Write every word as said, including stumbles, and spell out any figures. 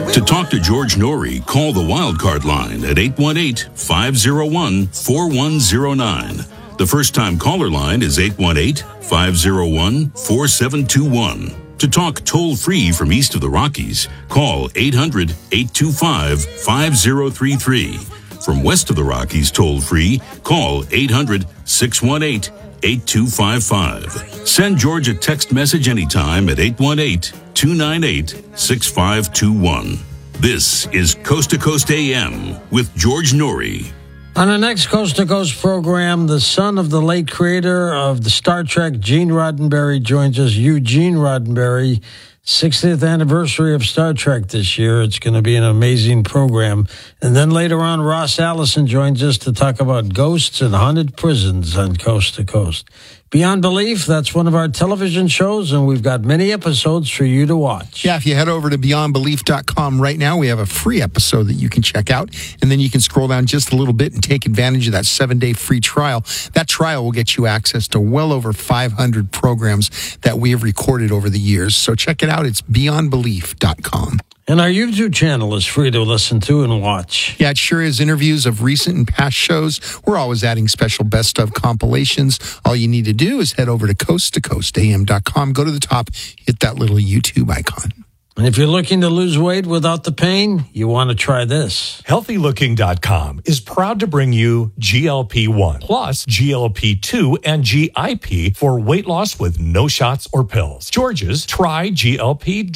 To talk to George Norrie, call the Wildcard line at eight one eight, five oh one, four one oh nine. The first-time caller line is eight one eight, five oh one, four seven two one. To talk toll-free from east of the Rockies, call eight hundred, eight two five, five oh three three. From west of the Rockies toll-free, call eight hundred, six one eight, eight two five five. Send George a text message anytime at eight one eight, two nine eight, six five two one. This is Coast to Coast A M with George Norrie. On the next Coast to Coast program, the son of the late creator of the Star Trek, Gene Roddenberry, joins us. Eugene Roddenberry, sixtieth anniversary of Star Trek this year. It's going to be an amazing program. And then later on, Ross Allison joins us to talk about ghosts and haunted prisons on Coast to Coast. Beyond Belief, that's one of our television shows, and we've got many episodes for you to watch. Yeah, if you head over to beyond belief dot com right now, we have a free episode that you can check out, and then you can scroll down just a little bit and take advantage of that seven-day free trial. That trial will get you access to well over five hundred programs that we have recorded over the years. So check it out. It's beyond belief dot com. And our YouTube channel is free to listen to and watch. Yeah, it sure is. Interviews of recent and past shows. We're always adding special best of compilations. All you need to do is head over to coast to coast a m dot com. Go to the top, hit that little YouTube icon. And if you're looking to lose weight without the pain, you want to try this. healthy looking dot com is proud to bring you G L P one plus G L P two and G I P for weight loss with no shots or pills. George's Try G L P